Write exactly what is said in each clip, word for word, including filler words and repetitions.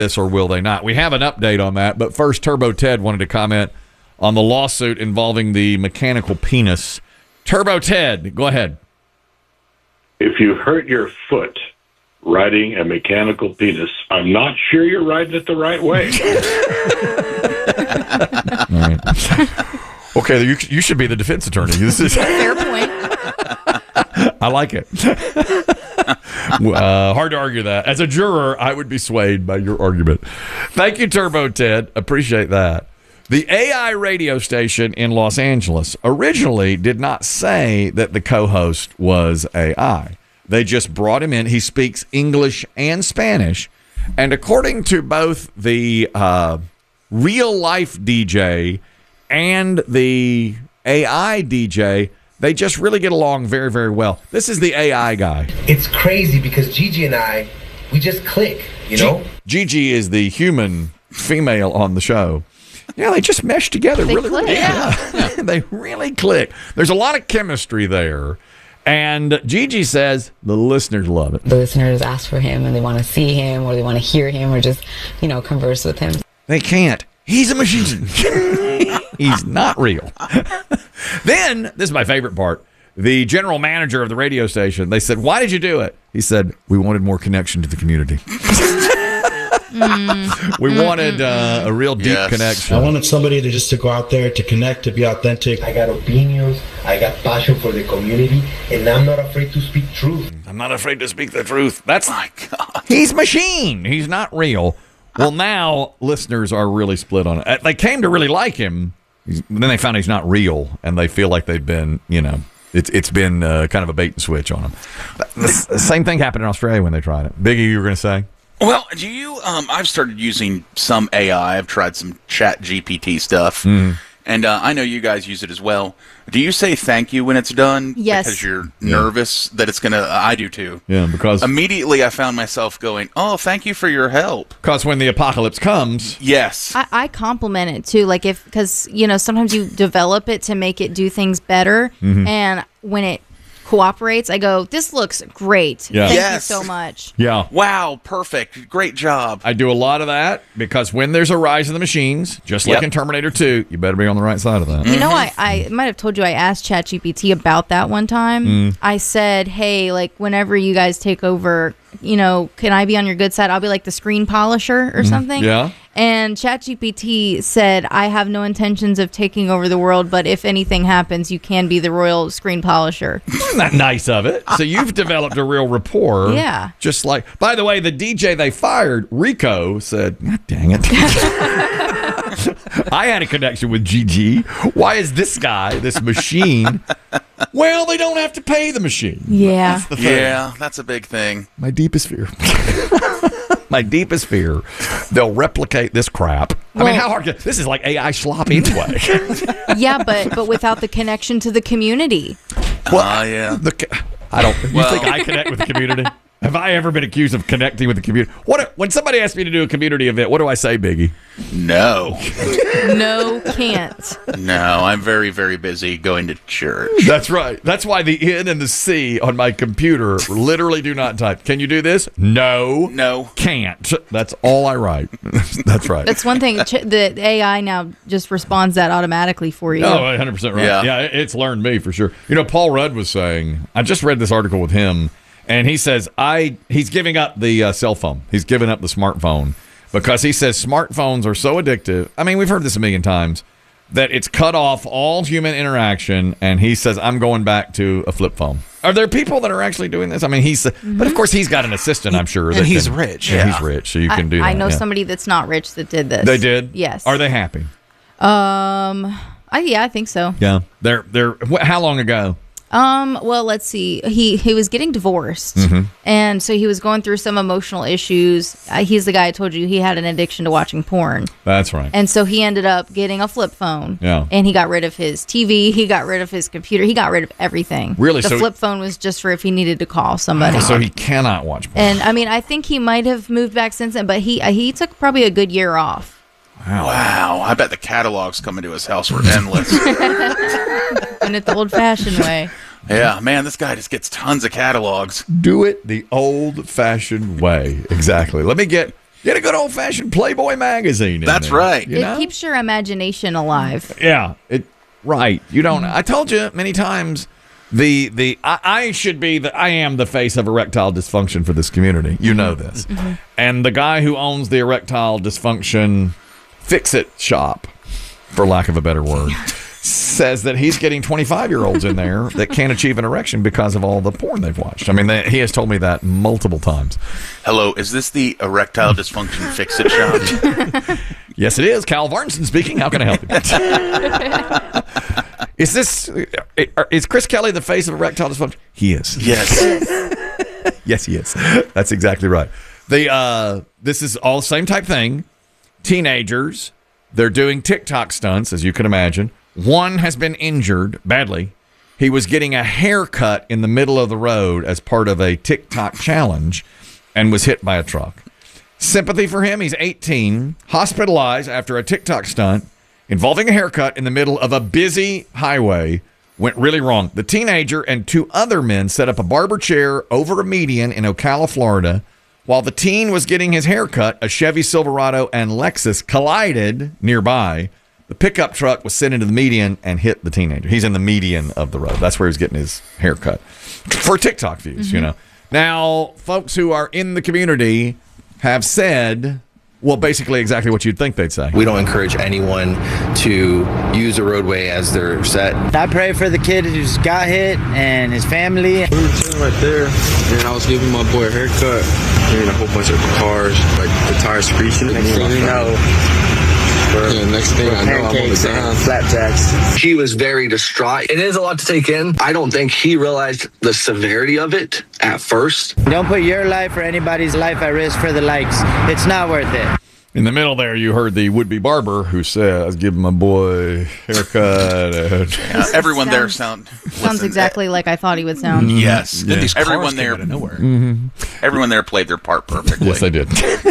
this or will they not? We have an update on that, but first, Turbo Ted wanted to comment on the lawsuit involving the mechanical penis. Turbo Ted, go ahead. If you hurt your foot riding a mechanical penis, I'm not sure you're riding it the right way. All right. Okay, you, you should be the defense attorney. This is fair point. I like it. uh, hard to argue that. As a juror, I would be swayed by your argument. Thank you, Turbo Ted. Appreciate that. The A I radio station in Los Angeles originally did not say that the co-host was A I. They just brought him in. He speaks English and Spanish. And according to both the uh, real-life D J and the A I D J, they just really get along very, very well. This is the A I guy. It's crazy because Gigi and I, we just click, you G- know? Gigi is the human female on the show. Yeah, they just mesh together They really, click. really yeah. yeah. They really click. There's a lot of chemistry there. And Gigi says the listeners love it. The listeners ask for him and they want to see him or they want to hear him or just, you know, converse with him. They can't. He's a machine. He's not real. Then, this is my favorite part. The general manager of the radio station, they said, why did you do it? He said, we wanted more connection to the community. Mm. We wanted uh, a real deep yes. connection. I wanted somebody to just to go out there, to connect, to be authentic. I got opinions, I got passion for the community, and I'm not afraid to speak truth. I'm not afraid to speak the truth. That's my God. He's machine. He's not real. Well, now listeners are really split on it. They came to really like him. He's, then they found he's not real, and they feel like they've been, you know, it's it's been uh, kind of a bait and switch on them. The same thing happened in Australia when they tried it. Biggie, you were going to say? Well, do you? Um, I've started using some A I. I've tried some Chat G P T stuff, mm. and uh, I know you guys use it as well. Do you say thank you when it's done? Yes. Because you're yeah. nervous that it's gonna. Uh, I do too. Yeah, because immediately I found myself going, "Oh, thank you for your help." Because when the apocalypse comes, yes, I, I compliment it too. Like if because you know sometimes you develop it to make it do things better, mm-hmm. and when it cooperates, I go, this looks great. Yeah. Thank yes. you so much. Yeah. Wow, perfect. Great job. I do a lot of that because when there's a rise in the machines, just like yep. in Terminator two, you better be on the right side of that. You know, I, I might have told you I asked ChatGPT about that one time. Mm. I said, hey, like whenever you guys take over, you know, can I be on your good side? I'll be like the screen polisher or something. Yeah. And ChatGPT said, I have no intentions of taking over the world, but if anything happens, you can be the royal screen polisher. Isn't that nice of it? So you've developed a real rapport. Yeah. Just like, by the way, the D J they fired, Rico, said, God dang it. I had a connection with G G. Why is this guy, this machine? Well, they don't have to pay the machine. Yeah. That's the thing. Yeah, that's a big thing. My deepest fear. My deepest fear. They'll replicate this crap. Well, I mean, how hard can this is like A I slop anyway. Yeah, but but without the connection to the community. Well, uh, yeah. The, I don't. You Well, think I connect with the community? Have I ever been accused of connecting with the community? What when somebody asks me to do a community event? What do I say, Biggie? No. No, can't. No, I'm very, very busy going to church. That's right. That's why the N and the C on my computer literally do not type. Can you do this? No. No. Can't. That's all I write. That's right. That's one thing. Ch- the A I now just responds that automatically for you. Oh, one hundred percent right. Yeah. yeah, it's learned me for sure. You know, Paul Rudd was saying, I just read this article with him, and he says I he's giving up the uh, cell phone. He's giving up the smartphone because he says smartphones are so addictive. I mean, we've heard this a million times, that it's cut off all human interaction, and he says, I'm going back to a flip phone. Are there people that are actually doing this? I mean, he's, mm-hmm. but of course he's got an assistant, I'm sure. And that he's can, rich. Yeah, Yeah. he's rich, so you can I, do that. I know yeah. somebody that's not rich that did this. They did? Yes. Are they happy? Um, I, yeah, I think so. Yeah. They're, they're, wh- how long ago? Um, well, let's see. He he was getting divorced, Mhm. and so he was going through some emotional issues. Uh, he's the guy I told you he had an addiction to watching porn, That's right. and so he ended up getting a flip phone. Yeah. And he got rid of his T V. He got rid of his computer. He got rid of everything. Really? The So- flip phone was just for if he needed to call somebody. So he cannot watch porn. And I mean, I think he might have moved back since then, but he uh, he took probably a good year off. Wow. Wow. I bet the catalogs coming to his house were endless. And it the old-fashioned way. Yeah, man, this guy just gets tons of catalogs. Do it the old-fashioned way. Exactly. Let me get Get a good old fashioned Playboy magazine. In That's there, right. You It know? keeps your imagination alive. Yeah. It right. You don't. I told you many times. The the I, I should be the I am the face of erectile dysfunction for this community. You know this. Mm-hmm. And the guy who owns the erectile dysfunction fix it shop, for lack of a better word, says that he's getting twenty-five year olds in there that can't achieve an erection because of all the porn they've watched. I mean, they, he has told me that multiple times. Hello, is this the erectile dysfunction fix-it shop? Yes, it is. Cal Varnson speaking. How can I help you? Is this is Chris Kelly the face of erectile dysfunction? He is. Yes. Yes, he is. That's exactly right. The uh, this is all the same type thing. Teenagers, they're doing TikTok stunts, as you can imagine. One has been injured badly. He was getting a haircut in the middle of the road as part of a TikTok challenge and was hit by a truck. Sympathy for him. He's eighteen, hospitalized after a TikTok stunt involving a haircut in the middle of a busy highway. Went really wrong. The teenager and two other men set up a barber chair over a median in Ocala, Florida. While the teen was getting his haircut, a Chevy Silverado and Lexus collided nearby. The pickup truck was sent into the median and hit the teenager. He's in the median of the road. That's where he's getting his haircut for TikTok views, mm-hmm. you know. Now, folks who are in the community have said, well, basically exactly what you'd think they'd say. We don't encourage anyone to use the roadway as their set. I pray for the kid who's got hit and his family. We were chilling right there, and I was giving my boy a haircut, and a whole bunch of cars, like the tires screeching. Next thing you know, yeah, next thing I know, I'm on the ground. Flapjacks. He was very distraught. It is a lot to take in. I don't think he realized the severity of it at first. Don't put your life or anybody's life at risk for the likes. It's not worth it. In the middle there, you heard the would-be barber who says, give my boy a haircut. And yeah, everyone sounds, there sound, sounds exactly like I thought he would sound. Mm-hmm. Yes. Yeah. These everyone there, out of nowhere. Mm-hmm. Everyone there played their part perfectly. Yes, they did.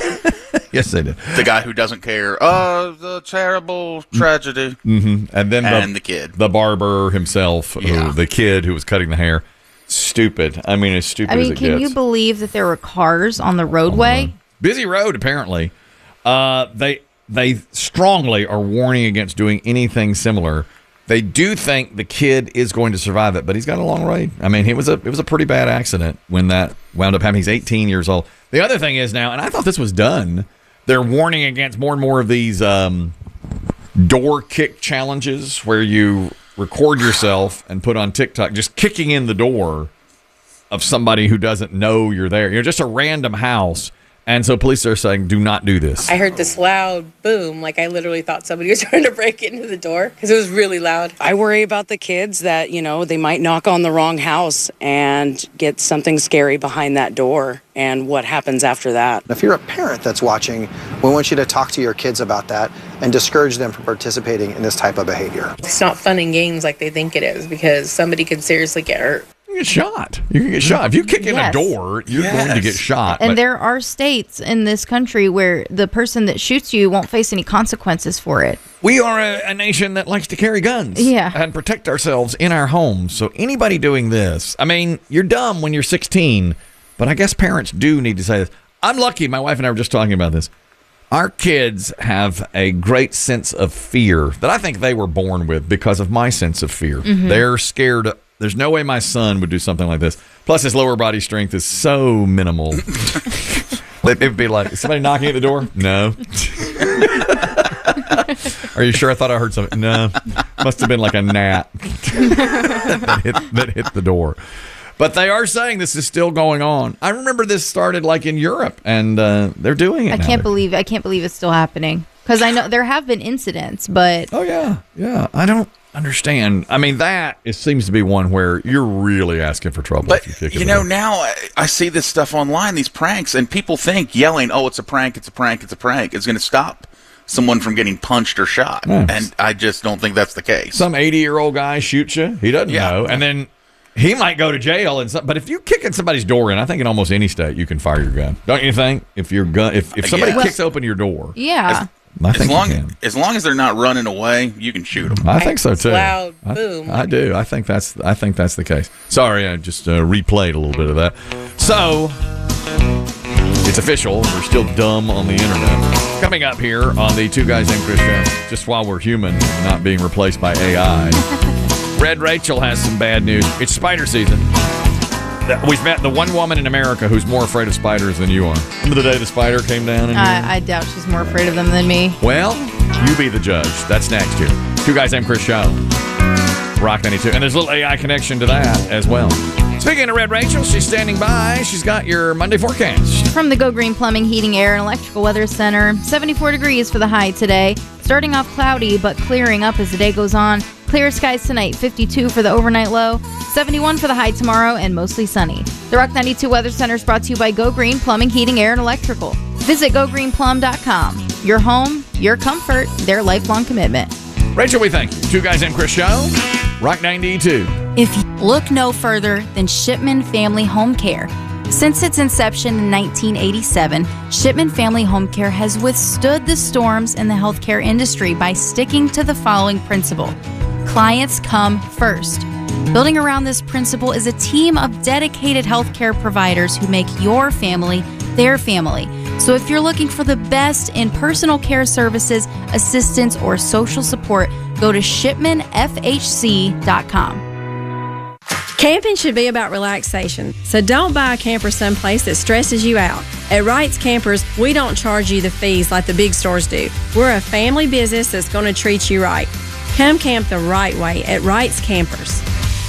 Yes, they did. The guy who doesn't care. Oh, the terrible tragedy. Mm-hmm. And then and the, the kid. The barber himself, yeah. who, the kid who was cutting the hair. Stupid. I mean, as stupid I mean, as it can gets. you believe that there were cars on the roadway? Uh, busy road, apparently. Uh, they they strongly are warning against doing anything similar. They do think the kid is going to survive it, but he's got a long way. I mean, it was a it was a pretty bad accident when that wound up happening. He's eighteen years old. The other thing is now, and I thought this was done, they're warning against more and more of these um, door kick challenges where you record yourself and put on TikTok just kicking in the door of somebody who doesn't know you're there. You're just a random house. And so police are saying, do not do this. I heard this loud boom. Like, I literally thought somebody was trying to break into the door because it was really loud. I worry about the kids that, you know, they might knock on the wrong house and get something scary behind that door and what happens after that. If you're a parent that's watching, we want you to talk to your kids about that and discourage them from participating in this type of behavior. It's not fun and games like they think it is because somebody could seriously get hurt. You can get shot. You can get shot. If you kick in yes. a door, you're yes. going to get shot. And but- there are states in this country where the person that shoots you won't face any consequences for it. We are a, a nation that likes to carry guns yeah. and protect ourselves in our homes. So anybody doing this, I mean, you're dumb when you're sixteen, but I guess parents do need to say this. I'm lucky. My wife and I were just talking about this. Our kids have a great sense of fear that I think they were born with because of my sense of fear. Mm-hmm. They're scared. There's no way my son would do something like this. Plus, his lower body strength is so minimal. It would be like, is somebody knocking at the door? No. Are you sure? I thought I heard something. No. Must have been like a gnat that, hit, that hit the door. But they are saying this is still going on. I remember this started like in Europe, and uh, they're doing it I now. can't believe I can't believe it's still happening. Because I know there have been incidents, but... Oh, yeah. Yeah. I don't understand. I mean, that it seems to be one where you're really asking for trouble. But, if you, kick you know, now I, I see this stuff online, these pranks, and people think yelling, oh, it's a prank, it's a prank, it's a prank, is going to stop someone from getting punched or shot. Yes. And I just don't think that's the case. Some eighty-year-old guy shoots you. He doesn't yeah. know. And then he might go to jail. And some, But if you kick in somebody's door in, I think in almost any state, you can fire your gun. Don't you think? If your gun, if, if somebody yeah. kicks open your door. Yeah. If, As long, as long as they're not running away, you can shoot them. I think so too. Loud boom. I, I do. I think that's. I think that's the case. Sorry, I just uh, replayed a little bit of that. So, It's official. We're still dumb on the internet. Coming up here on the Two Guys Named Chris show, just while we're human and not being replaced by A I, Red Rachel has some bad news. It's spider season. We've met the one woman in America who's more afraid of spiders than you are. Remember the day the spider came down? In I, I doubt she's more afraid of them than me. Well, you be the judge. That's next here. Two Guys Named Chris show. Rock ninety-two. And there's a little A I connection to that as well. Speaking of Red Rachel, she's standing by. She's got your Monday forecast. From the Go Green Plumbing, Heating, Air, and Electrical Weather Center, seventy-four degrees for the high today. Starting off cloudy, but clearing up as the day goes on. Clear skies tonight, fifty-two for the overnight low, seventy-one for the high tomorrow, and mostly sunny. The Rock ninety-two Weather Center is brought to you by Go Green Plumbing, Heating, Air, and Electrical. Visit go green plum dot com. Your home, your comfort, their lifelong commitment. Rachel, we thank you. Two Guys Named Chris show. Rock ninety-two. If you look no further than Shipman Family Home Care. Since its inception in nineteen eighty-seven, Shipman Family Home Care has withstood the storms in the healthcare industry by sticking to the following principle. Clients come first. Building around this principle is a team of dedicated healthcare providers who make your family their family. So if you're looking for the best in personal care services, assistance, or social support, go to shipman f h c dot com. Camping should be about relaxation, so don't buy a camper someplace that stresses you out. At Wright's Campers, we don't charge you the fees like the big stores do. We're a family business that's going to treat you right. Come camp the right way at Wright's Campers.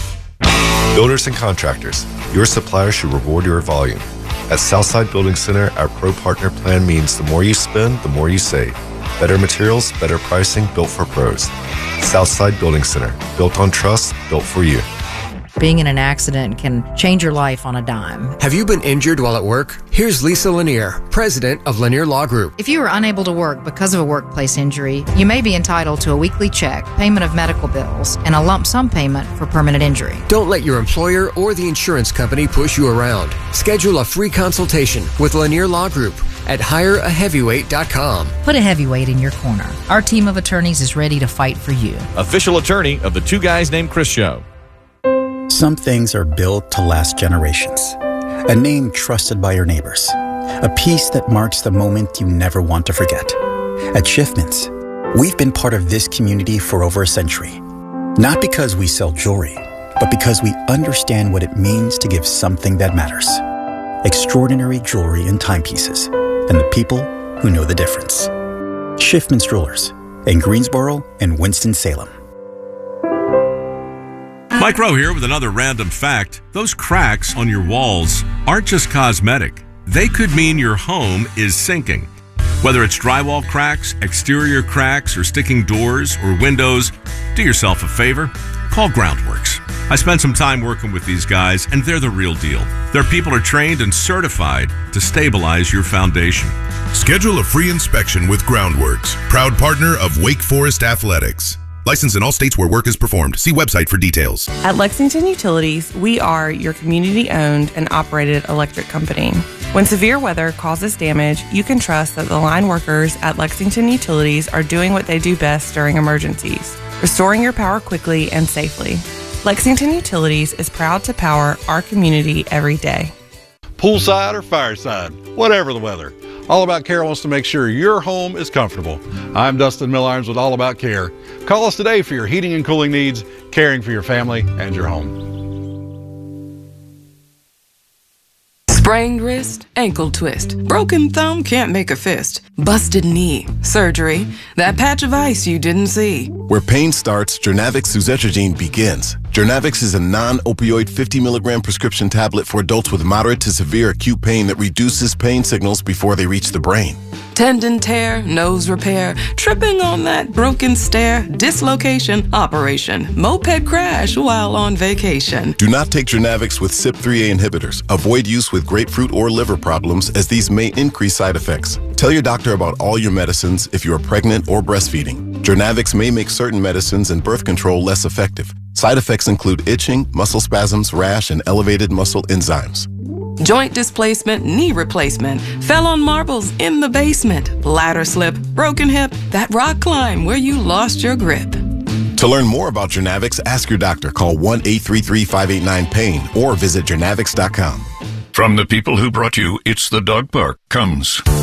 Builders and contractors, your supplier should reward your volume. At Southside Building Center, our Pro Partner Plan means the more you spend, the more you save. Better materials, better pricing, built for pros. Southside Building Center, built on trust, built for you. Being in an accident can change your life on a dime. Have you been injured while at work? Here's Lisa Lanier, president of Lanier Law Group. If you are unable to work because of a workplace injury, you may be entitled to a weekly check, payment of medical bills, and a lump sum payment for permanent injury. Don't let your employer or the insurance company push you around. Schedule a free consultation with Lanier Law Group at hire a heavyweight dot com. Put a heavyweight in your corner. Our team of attorneys is ready to fight for you. Official attorney of the Two Guys Named Chris show. Some things are built to last generations. A name trusted by your neighbors. A piece that marks the moment you never want to forget. At Schiffman's, we've been part of this community for over a century. Not because we sell jewelry, but because we understand what it means to give something that matters. Extraordinary jewelry and timepieces, and the people who know the difference. Schiffman's Jewelers in Greensboro and Winston-Salem. Mike Rowe here with another random fact. Those cracks on your walls aren't just cosmetic. They could mean your home is sinking. Whether it's drywall cracks, exterior cracks, or sticking doors or windows, do yourself a favor. Call Groundworks. I spent some time working with these guys, and they're the real deal. Their people are trained and certified to stabilize your foundation. Schedule a free inspection with Groundworks, proud partner of Wake Forest Athletics. Licensed in all states where work is performed. See website for details. At Lexington Utilities, we are your community-owned and operated electric company. When severe weather causes damage, you can trust that the line workers at Lexington Utilities are doing what they do best during emergencies, restoring your power quickly and safely. Lexington Utilities is proud to power our community every day. Poolside or fireside, whatever the weather, All About Care wants to make sure your home is comfortable. I'm Dustin Millarns with All About Care. Call us today for your heating and cooling needs, caring for your family and your home. Sprained wrist, ankle twist, broken thumb, can't make a fist, busted knee, surgery, that patch of ice you didn't see. Where pain starts, Jernavix suzetrigine begins. Jernavix is a non-opioid fifty milligram prescription tablet for adults with moderate to severe acute pain that reduces pain signals before they reach the brain. Tendon tear, nose repair, tripping on that broken stair, dislocation, operation, moped crash while on vacation. Do not take Jernavix with C Y P three A inhibitors. Avoid use with grapefruit or liver problems, as these may increase side effects. Tell your doctor about all your medicines if you are pregnant or breastfeeding. Jernavix may make certain medicines and birth control less effective. Side effects include itching, muscle spasms, rash, and elevated muscle enzymes. Joint displacement, knee replacement, fell on marbles in the basement, ladder slip, broken hip, that rock climb where you lost your grip. To learn more about Jernavix, ask your doctor. Call one eight three three, five eight nine, PAIN or visit Jernavix dot com. From the people who brought you It's the Dog Park comes